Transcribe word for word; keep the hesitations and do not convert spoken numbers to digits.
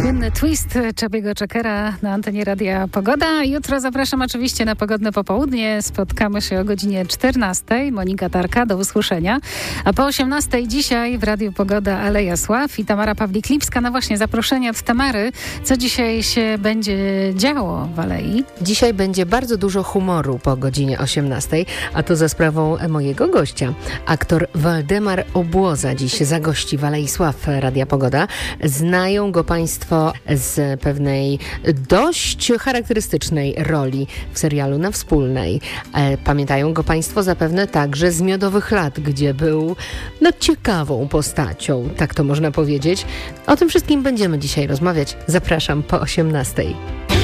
Słynny twist Chubby'ego Checkera na antenie Radia Pogoda. Jutro zapraszam oczywiście na pogodne popołudnie. Spotkamy się o godzinie czternastej. Monika Tarka, do usłyszenia. A po osiemnastej dzisiaj w Radiu Pogoda Aleja Sław i Tamara Pawlik-Lipska. No właśnie, zaproszenie od Tamary. Co dzisiaj się będzie działo w Alei? Dzisiaj będzie bardzo dużo humoru po godzinie osiemnastej, a to za sprawą mojego gościa. Aktor Waldemar Obłoza dziś zagości w Alei Sław Radia Pogoda. Znają go Państwo z pewnej dość charakterystycznej roli w serialu Na Wspólnej. Pamiętają go Państwo zapewne także z Miodowych lat, gdzie był no, ciekawą postacią, tak to można powiedzieć. O tym wszystkim będziemy dzisiaj rozmawiać. Zapraszam po osiemnastej.